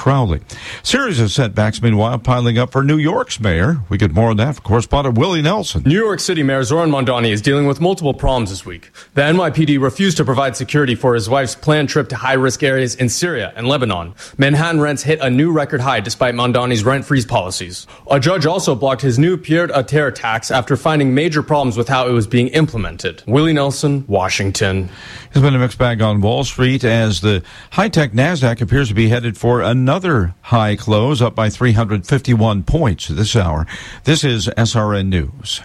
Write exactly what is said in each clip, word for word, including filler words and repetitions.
Crowley. Series of setbacks, meanwhile, piling up for New York's mayor. We get more on that from correspondent Willie Nelson. New York City Mayor Zoran Mondani is dealing with multiple problems this week. The N Y P D refused to provide security for his wife's planned trip to high-risk areas in Syria and Lebanon. Manhattan rents hit a new record high despite Mondani's rent freeze policies. A judge also blocked his new pied à terre tax after finding major problems with how it was being implemented. Willie Nelson, Washington. It's been a mixed bag on Wall Street as the high-tech NASDAQ appears to be headed for another high close, up by three hundred fifty-one points this hour. This is S R N News.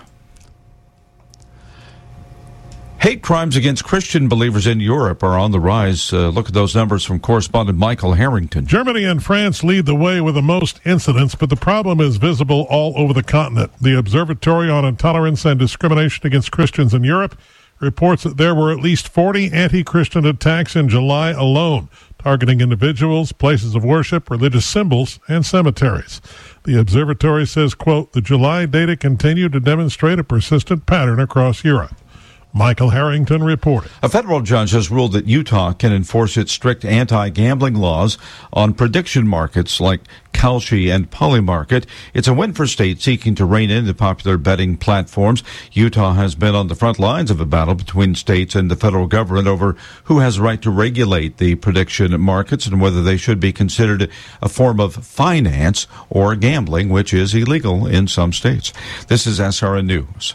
Hate crimes against Christian believers in Europe are on the rise. Uh, look at those numbers from correspondent Michael Harrington. Germany and France lead the way with the most incidents, but the problem is visible all over the continent. The Observatory on Intolerance and Discrimination Against Christians in Europe reports that there were at least forty anti-Christian attacks in July alone, targeting individuals, places of worship, religious symbols, and cemeteries. The observatory says, quote, the July data continue to demonstrate a persistent pattern across Europe. Michael Harrington reported. A federal judge has ruled that Utah can enforce its strict anti-gambling laws on prediction markets like Kalshi and Polymarket. It's a win for states seeking to rein in the popular betting platforms. Utah has been on the front lines of a battle between states and the federal government over who has the right to regulate the prediction markets and whether they should be considered a form of finance or gambling, which is illegal in some states. This is S R N News.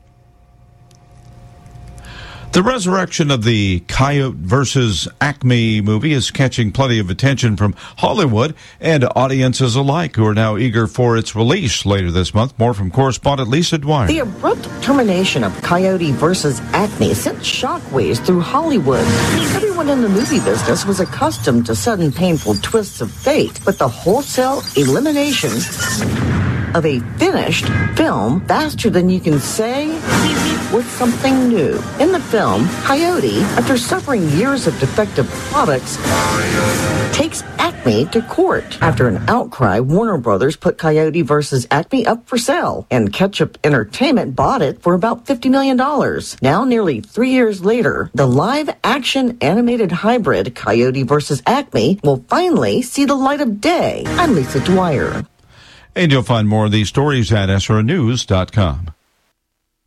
The resurrection of the Coyote versus Acme movie is catching plenty of attention from Hollywood and audiences alike who are now eager for its release later this month. More from correspondent Lisa Dwyer. The abrupt termination of Coyote versus Acme sent shockwaves through Hollywood. Everyone in the movie business was accustomed to sudden painful twists of fate, but the wholesale elimination of a finished film faster than you can say was something new. In the film, Coyote, after suffering years of defective products, takes Acme to court. After an outcry, Warner Brothers put Coyote versus Acme up for sale, and Ketchup Entertainment bought it for about fifty million dollars. Now, nearly three years later, the live-action animated hybrid Coyote versus Acme will finally see the light of day. I'm Lisa Dwyer. And you'll find more of these stories at S R N news dot com.